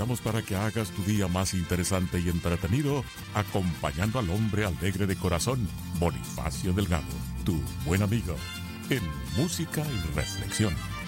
invitamos para que hagas tu día más interesante y entretenido, acompañando al hombre alegre de corazón, Bonifacio Delgado, tu buen amigo, en Música y Reflexión.